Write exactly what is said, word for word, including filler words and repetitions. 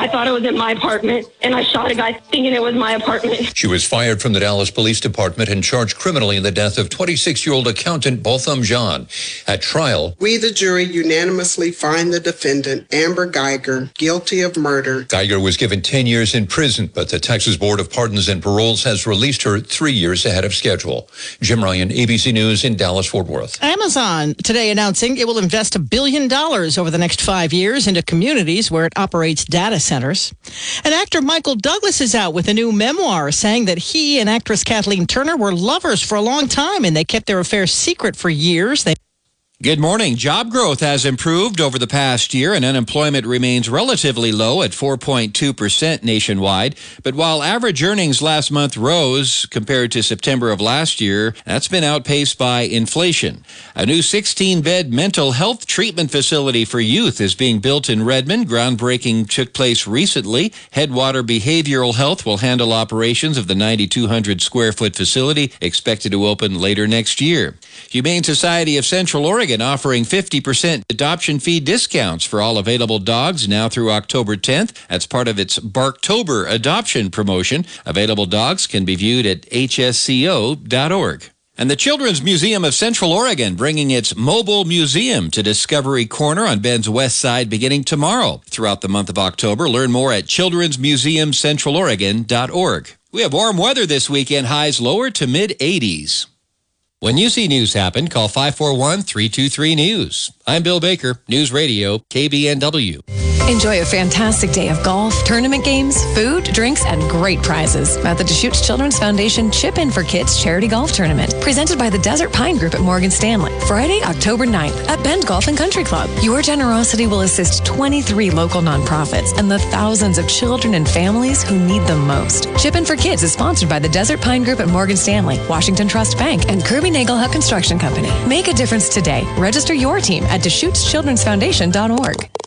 I thought it was in my apartment, and I shot a guy thinking it was my apartment. She was fired from the Dallas Police Department and charged criminally in the death of twenty-six-year-old accountant Botham Jean. At trial, we, the jury, unanimously find the defendant, Amber Geiger, guilty of murder. Geiger was given ten years in prison, but the Texas Board of Pardons and Paroles has released her three years ahead of schedule. Jim Ryan, A B C News in Dallas-Fort Worth. Amazon today announcing it will invest a billion dollars over the next five years into communities where it operates data centers. And actor Michael Douglas is out with a new memoir saying that he and actress Kathleen Turner were lovers for a long time and they kept their affair secret for years. They Good morning. Job growth has improved over the past year and unemployment remains relatively low at four point two percent nationwide. But while average earnings last month rose compared to September of last year, that's been outpaced by inflation. A new sixteen-bed mental health treatment facility for youth is being built in Redmond. Groundbreaking took place recently. Headwater Behavioral Health will handle operations of the nine thousand two hundred square foot facility, expected to open later next year. Humane Society of Central Oregon offering fifty percent adoption fee discounts for all available dogs now through October tenth. That's part of its Barktober adoption promotion. Available dogs can be viewed at H S C O dot org. And the Children's Museum of Central Oregon bringing its mobile museum to Discovery Corner on Bend's west side beginning tomorrow. Throughout the month of October, learn more at children's museum central oregon dot org. We have warm weather this weekend, highs lower to mid eighties. When you see news happen, call five four one, three two three, news. I'm Bill Baker, News Radio, K B N W. Enjoy a fantastic day of golf, tournament games, food, drinks, and great prizes at the Deschutes Children's Foundation Chip In for Kids Charity Golf Tournament, presented by the Desert Pine Group at Morgan Stanley, Friday, October ninth at Bend Golf and Country Club. Your generosity will assist twenty-three local nonprofits and the thousands of children and families who need them most. Chip In for Kids is sponsored by the Desert Pine Group at Morgan Stanley, Washington Trust Bank, and Kirby Nagelhut Construction Company. Make a difference today. Register your team at Deschutes Children's Foundation dot org.